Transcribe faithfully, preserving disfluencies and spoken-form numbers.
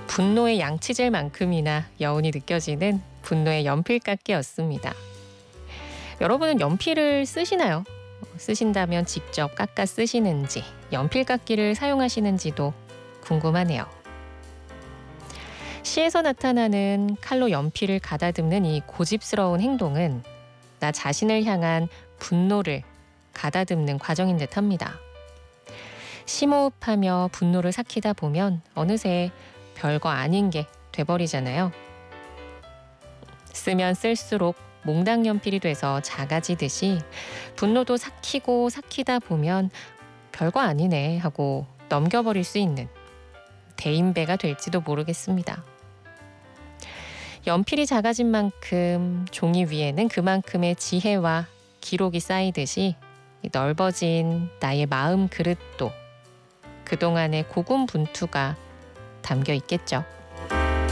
분노의 양치질만큼이나 여운이 느껴지는 분노의 연필깎이였습니다. 여러분은 연필을 쓰시나요? 쓰신다면 직접 깎아 쓰시는지, 연필깎이를 사용하시는지도 궁금하네요. 시에서 나타나는 칼로 연필을 가다듬는 이 고집스러운 행동은 나 자신을 향한 분노를 가다듬는 과정인 듯합니다. 심호흡하며 분노를 삭히다 보면 어느새 별거 아닌 게 돼버리잖아요. 쓰면 쓸수록 몽당 연필이 돼서 작아지듯이 분노도 삭히고 삭히다 보면 별거 아니네 하고 넘겨버릴 수 있는 대인배가 될지도 모르겠습니다. 연필이 작아진 만큼 종이 위에는 그만큼의 지혜와 기록이 쌓이듯이 넓어진 나의 마음 그릇도 그동안의 고군분투가 담겨 있겠죠.